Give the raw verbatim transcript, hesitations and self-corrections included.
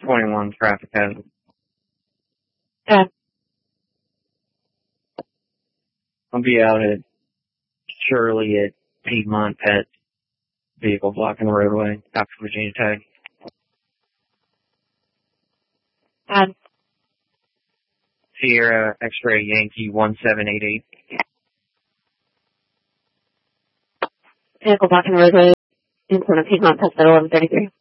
twenty-one traffic hazard. Uh, I'll be out at Shirley at Piedmont Pet. Vehicle blocking the roadway. After Virginia Tag. um, Sierra X-Ray Yankee one seven eight eight. vehicle blocking the roadway in front of Piedmont Pest at eleven thirty-three.